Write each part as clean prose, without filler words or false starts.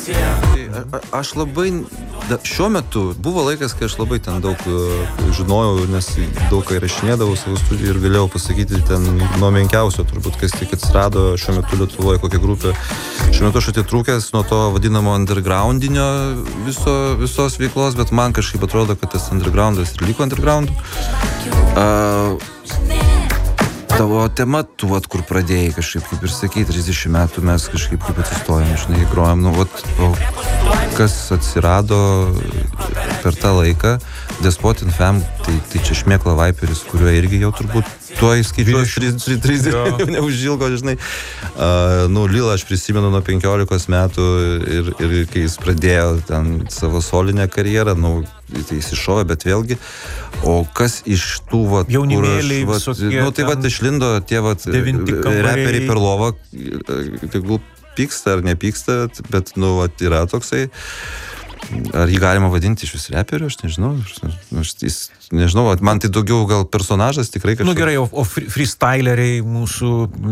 Aš labai, šiuo metu buvo laikas, kai aš labai ten daug žinojau, nes daug ką įrašinėdavau savo studijų ir galėjau pasakyti ten nuo menkiausio, turbūt, kas tik atsirado šiuo metu Lietuvoje, kokia grupė. Šiuo metu aš atitrūkęs nuo to vadinamo undergroundinio visos veiklos, bet man kažkaip atrodo, kad tas undergroundas ir liko undergroundu. Tavo tema, tu, kur pradėjai kažkaip, kaip ir sakei, 30 metų mes kažkaip kaip atsistojom, žinai, grojam, kas atsirado per tą laiką, Despot FM, tai čia Šmėkla Viperis, kuriuo irgi jau turbūt tuoj skaičiuoju 30 jau neužilgo, žinai. Lilą aš prisimenu nuo 15 metų ir kai jis pradėjo ten savo solinę karjerą, tai jis iššovė, bet vėlgi, o kas iš tų jaunimėliai visokie, tai išlindo tie reperiai per lovą, tegul pyksta ar nepyksta, bet yra toksai. Ar jį galima vadinti iš vis reperiu, aš nežinau. Nežinau, man tai daugiau gal personažas tikrai kažkas. Gerai, o freestyleriai mūsų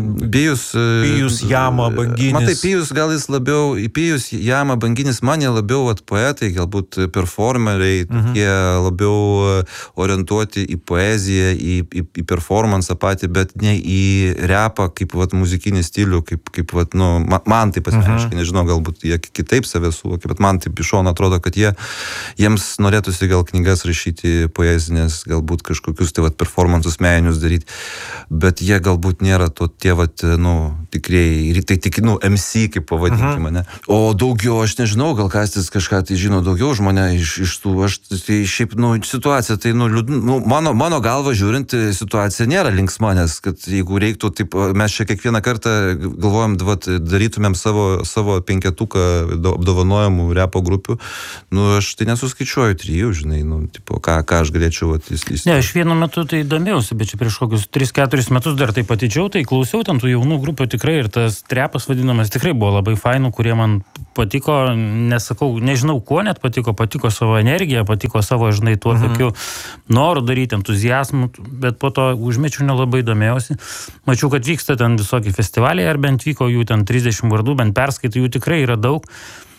Pijus Jama, Banginis. Matai, Pijus gal jis labiau, Pijus Jama, Banginis, man jie labiau poetai, galbūt performeriai, tokie labiau orientuoti į poeziją, į performansą patį, bet ne į repą kaip muzikinį stilių, kaip man taip asmeniškai, nežinau, galbūt jie kitaip save suvokia, bet man taip iš šono atrodo, kad jiems norėtųsi gal knygas rašyti poezinės, galbūt kažkokius performansus meninius daryti, bet jie galbūt nėra tie tikrieji, tai tik MC, kaip pavadinkime, ne? O daugiau, aš nežinau, gal Kastis kažką tai žino daugiau žmonė iš tų, tai šiaip, situacija, tai, mano galva žiūrint, situacija nėra linksma, nes, kad jeigu reiktų, taip, mes čia kiekvieną kartą galvojam, darytumėm savo penketuką apdovanojimų repo grupių, aš tai nesuskaičiuoju 3, žinai, ką aš galėčiau Ne, aš vienu metu tai domėjausi, bet čia prieš kokius 3-4 metus dar taip atidžiau, tai klausiau ten tų jaunų grupių tikrai ir tas trepas vadinamas tikrai buvo labai fainų, kurie man patiko, nežinau kuo net patiko savo energiją, patiko savo, žinai, tuo tokiu noru daryti, entuziasmu, bet po to užmečiau nelabai domėjausi. Mačiau, kad vyksta ten visokie festivaliai, ar bent vyko jų ten 30 vardų, bent perskaitai, jų tikrai yra daug.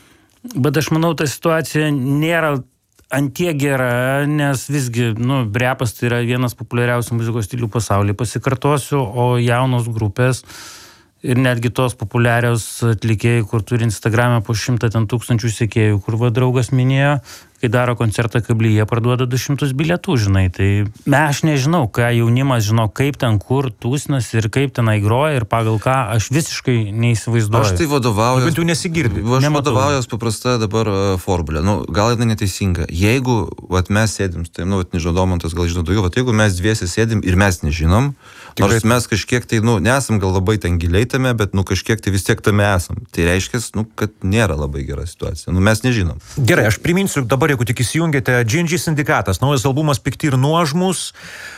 Bet aš manau, ta situacija nėra antie gera, nes visgi, repas tai yra vienas populiariausių muzikos stilių pasaulyje, pasikartosiu, o jaunos grupės ir netgi tos populiarios atlikėjai, kur turi Instagram'e po 100 tūkstančių sekėjų, kur draugas minėjo, kai daro koncertą Kablyje, parduoda 200 bilietų, žinai, tai aš nežinau, ką jaunimas žino, kaip ten kur tūsnas ir kaip tenai groja ir pagal ką, aš visiškai neįsivaizduoju. Aš tai vadovaujuos. Bet jau nesigirdi. Aš vadovaujuos paprasta dabar formulė. Gal jinai neteisinga. Jeigu mes sėdim, tai, nežinau, Domantas gal žino daugiau, jeigu mes dviesi sėdim ir mes nežinom, nors mes kažkiek tai, nesam gal labai ten giliai tame, bet, kažkiek tai vis tiek tame esam. Tai reiškia, kad nėra labai gera situacija. Mes nežinom. Gerai, aš priminsiu dabar, jeigu tik įsijungėte, GNG Sindikatas, naujas albumas Pikti ir nuožmūs,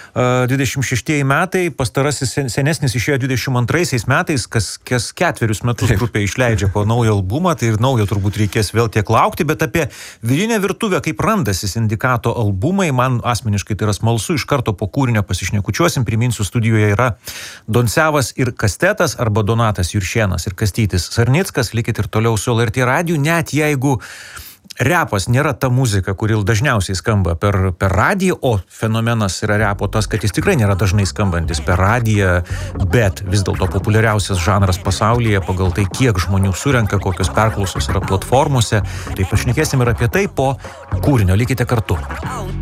26 metai, pastarasis senesnis išėjo 22 metais, kas 4 metus grupė išleidžia po naują albumą, tai ir naujo turbūt reikės vėl tiek laukti, bet apie vidinę virtuvę, kaip randasi Sindikato albumai, man asmeniškai tai yra smalsu, iš karto po kūrinio pasišnekučiuosim, priminsiu, studijoje yra Doncevas ir Kastetas, arba Donatas Juršėnas ir Kastytis Sarnickas, likit ir toliau su LRT radiju, net jeigu repas nėra ta muzika, kuri dažniausiai skamba per radiją, o fenomenas yra repo tas, kad jis tikrai nėra dažnai skambantis per radiją, bet vis dėlto populiariausias žanras pasaulyje pagal tai, kiek žmonių surenka, kokios perklausos yra platformose. Tai pašnekėsim ir apie tai po kūrinio. Likite kartu.